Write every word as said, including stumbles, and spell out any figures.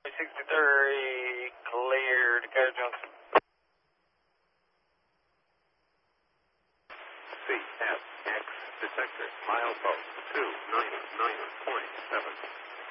sixty-three, clear, Dakota Junction. C F X detector, milepost two nine nine point seven.